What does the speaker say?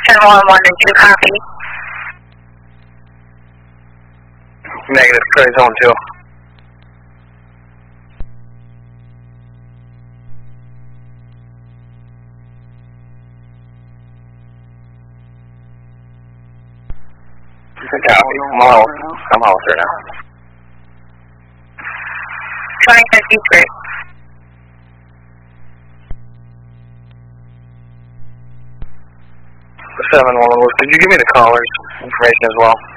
1011, did you copy? Negative, clear zone 2. Copy. I'm out there now. 2053. 711, could you give me the caller's information as well?